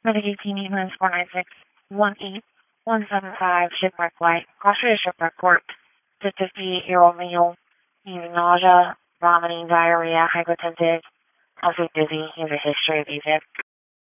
Medicaid team ambulance 496-18175 Shipwreck Light. Australia Shipwreck Court. The 58-year-old male. He's nausea, vomiting, diarrhea, hypotensive, also dizzy. He has a history of AFib.